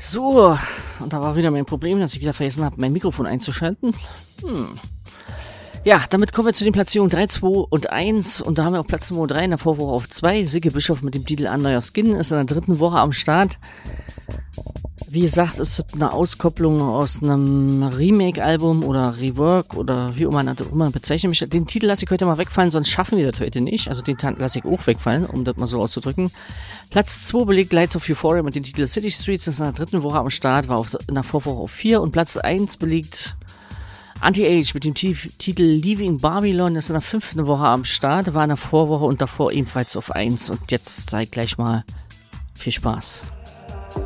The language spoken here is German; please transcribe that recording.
So, und da war wieder mein Problem, dass ich wieder vergessen habe, mein Mikrofon einzuschalten. Ja, damit kommen wir zu den Platzierungen 3, 2 und 1. Und da haben wir auf Platz Nummer 3 in der Vorwoche auf 2. Sigge Bischoff mit dem Titel Ein neuer Skin ist in der dritten Woche am Start. Wie gesagt, ist das eine Auskopplung aus einem Remake-Album oder Rework oder wie immer man bezeichnet mich. Den Titel lasse ich heute mal wegfallen, sonst schaffen wir das heute nicht. Also den lasse ich auch wegfallen, um das mal so auszudrücken. Platz 2 belegt Lights of Euphoria mit dem Titel City Streets, ist in der dritten Woche am Start, war in der Vorwoche auf 4. Und Platz 1 belegt Anti-Age mit dem Titel Leaving Babylon, ist in der 5. Woche am Start, war in der Vorwoche und davor ebenfalls auf 1. Und jetzt zeige ich gleich mal viel Spaß.